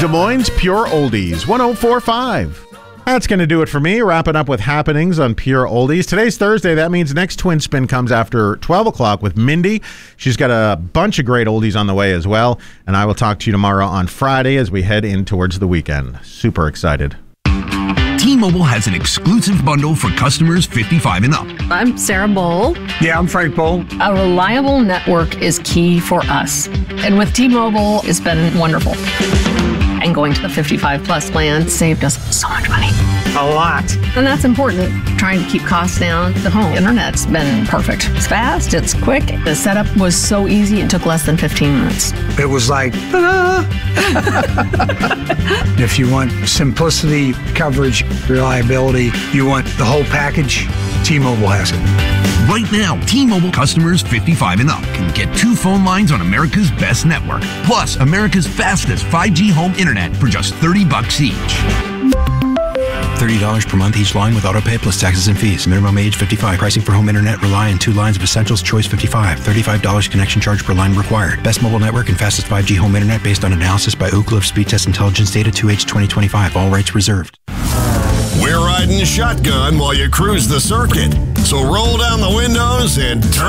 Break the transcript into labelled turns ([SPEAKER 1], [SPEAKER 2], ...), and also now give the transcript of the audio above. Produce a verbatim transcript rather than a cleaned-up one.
[SPEAKER 1] Des Moines Pure Oldies, one oh four point five. That's going to do it for me. Wrapping up with happenings on Pure Oldies. Today's Thursday. That means next Twin Spin comes after twelve o'clock with Mindy. She's got a bunch of great oldies on the way as well. And I will talk to you tomorrow on Friday as we head in towards the weekend. Super excited.
[SPEAKER 2] T-Mobile has an exclusive bundle for customers fifty-five and up.
[SPEAKER 3] I'm Sarah Bowl.
[SPEAKER 4] Yeah, I'm Frank Bowl.
[SPEAKER 3] A reliable network is key for us. And with T-Mobile, it's been wonderful. And going to the fifty-five plus plan saved us so much money.
[SPEAKER 4] A lot.
[SPEAKER 3] And that's important. Trying to keep costs down. The home internet's been perfect. It's fast, it's quick. The setup was so easy, it took less than fifteen minutes.
[SPEAKER 4] It was like, ta-da! If you want simplicity, coverage, reliability, you want the whole package, T-Mobile has it.
[SPEAKER 2] Right now, T-Mobile customers fifty-five and up can get two phone lines on America's best network, plus America's fastest five G home internet for just thirty bucks each.
[SPEAKER 5] thirty dollars per month each line with autopay plus taxes and fees. Minimum age fifty-five. Pricing for home internet rely on two lines of Essentials Choice fifty-five. thirty-five dollars connection charge per line required. Best mobile network and fastest five G home internet based on analysis by Ookla of Speed Test Intelligence Data two H twenty twenty-five. All rights reserved.
[SPEAKER 6] We're riding shotgun while you cruise the circuit. So roll down the windows and turn